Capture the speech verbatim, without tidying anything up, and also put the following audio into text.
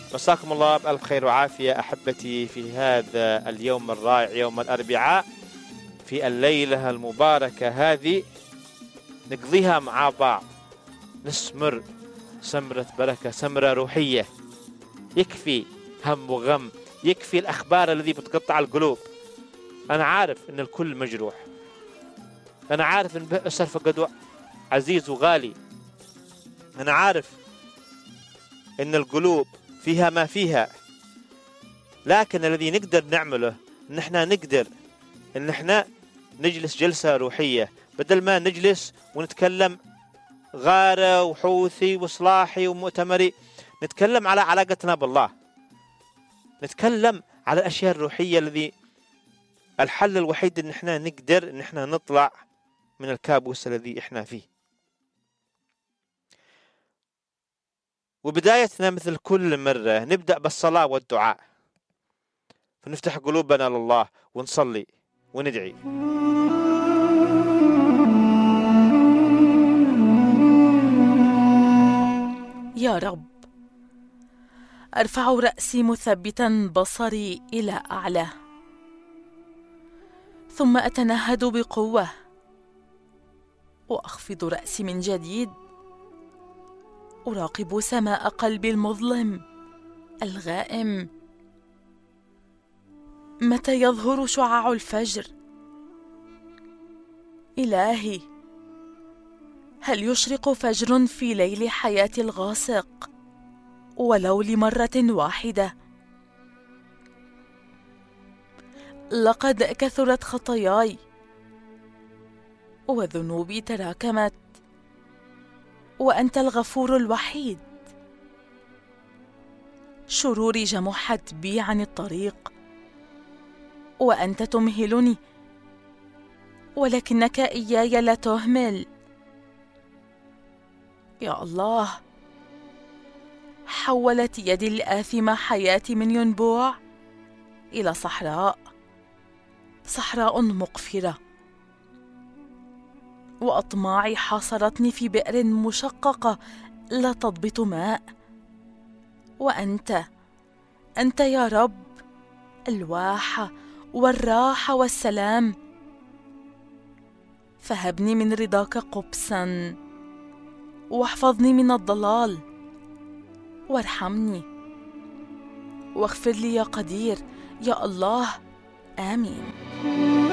مساكم الله بألف خير وعافية أحبتي في هذا اليوم الرائع، يوم الأربعاء، في الليلة المباركة هذه نقضيها مع بعض، نسمر سمرة بركة، سمرة روحية. يكفي هم وغم، يكفي الأخبار الذي بتقطع القلوب. أنا عارف أن الكل مجروح، أنا عارف أن بئس فقد عزيز وغالي، أنا عارف أن القلوب فيها ما فيها، لكن الذي نقدر نعمله أن احنا نقدر أن احنا نجلس جلسة روحية، بدل ما نجلس ونتكلم غارة وحوثي وصلاحي ومؤتمري. نتكلم على علاقتنا بالله، نتكلم على الأشياء الروحية الذي الحل الوحيد أن احنا نقدر أن احنا نطلع من الكابوس الذي احنا فيه. وبدايتنا مثل كل مرة نبدأ بالصلاة والدعاء، فنفتح قلوبنا لله ونصلي وندعي. يا رب، أرفع رأسي مثبتا بصري إلى أعلى، ثم أتنهد بقوة وأخفض رأسي من جديد، أراقب سماء قلبي المظلم الغائم. متى يظهر شعاع الفجر؟ إلهي، هل يشرق فجر في ليل حياتي الغاسق ولو لمرة واحدة؟ لقد كثرت خطاياي وذنوبي تراكمت، وأنت الغفور الوحيد. شروري جمحت بي عن الطريق وأنت تمهلني، ولكنك إياي لا تهمل. يا الله، حولت يدي الآثمة حياتي من ينبوع إلى صحراء، صحراء مقفرة، وأطماعي حاصرتني في بئر مشققة لا تضبط ماء. وأنت أنت يا رب الواحة والراحة والسلام، فهبني من رضاك قبسا، واحفظني من الضلال، وارحمني واغفر لي يا قدير، يا الله. آمين.